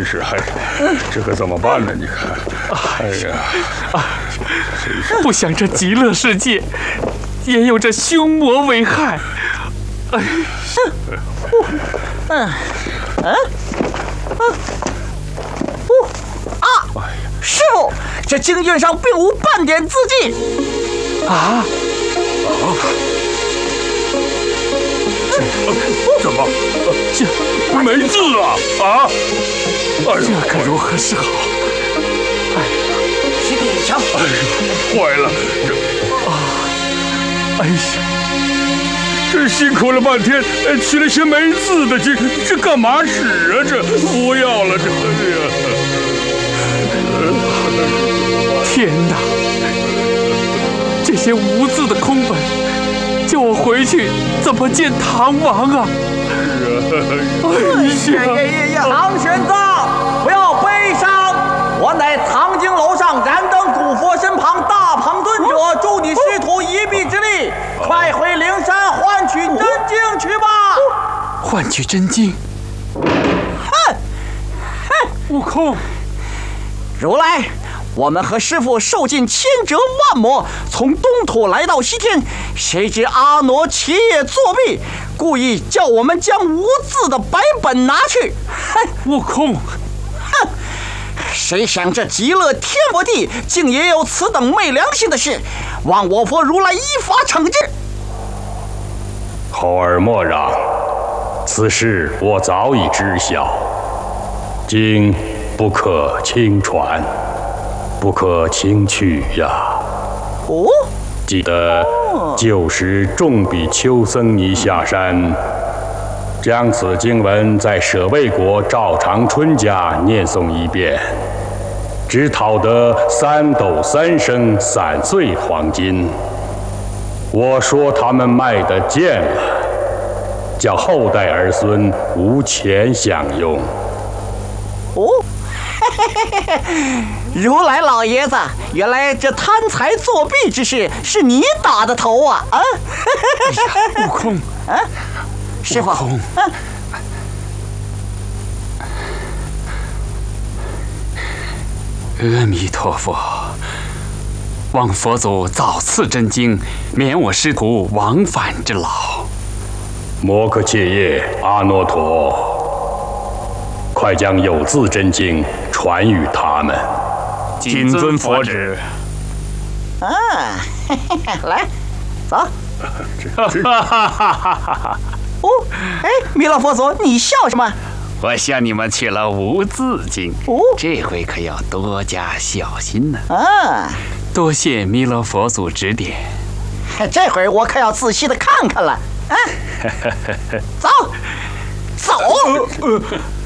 是，这可怎么办呢？你看，哎呀， 不想这极乐世界也有这凶魔为害。 师傅，这经卷上并无半点字迹。 怎么？这没字啊！ 这可如何是好？ 西天一枪！ 坏了！这辛苦了半天，取了些没字的经，这干嘛使啊？这不要了，这天哪！这些无字的空本，叫我回去怎么见唐王啊？ 唐玄奘，不要悲伤，我乃藏经楼上燃灯古佛身旁大鹏尊者，助你师徒一臂之力，快回灵山换取真经去吧。 换取真经？悟空， 如来，我们和师父受尽千折万磨，从东土来到西天，谁知阿傩起夜作弊，故意叫我们将无字的白本拿去。 悟空， 谁想这极乐天佛地竟也有此等昧良心的事，望我佛如来依法惩治。 猴儿莫让，此事我早已知晓，经不可轻传，不可轻去呀。记得旧时众比丘僧尼下山，将此经文在舍卫国赵长春家念诵一遍，只讨得3斗3升散碎黄金。我说他们卖得贱了，叫后代儿孙无钱享用。 如来老爷子，原来这贪财作弊之事是你打的头啊！ 悟空， 师父， 阿弥陀佛，望佛祖早赐真经，免我师徒往返之劳。 摩诃切叶阿耨陀，快将有字真经传与他们。 谨遵佛旨。 来，走。弥勒佛祖，你笑什么？ 我向你们取了无字经，这回可要多加小心呢。多谢弥勒佛祖指点。 这回我可要仔细的看看了。走。